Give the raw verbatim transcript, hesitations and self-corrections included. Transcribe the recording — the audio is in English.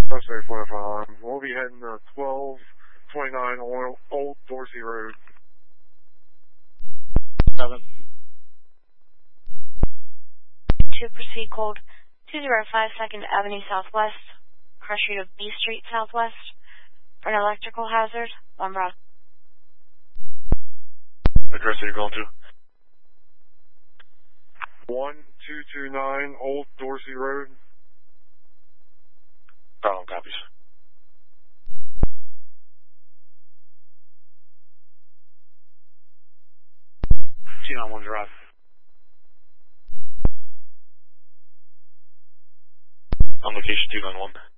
That's very forty-five. We'll be heading to twelve twenty-nine Old Dorsey Road. Seven. To proceed, code two zero five Second Avenue Southwest, cross street of B Street Southwest, for an electrical hazard, one Bravo. Address that you're going to? one two two nine Old Dorsey Road. Problem copies. two nine one Drive. On location two nine one.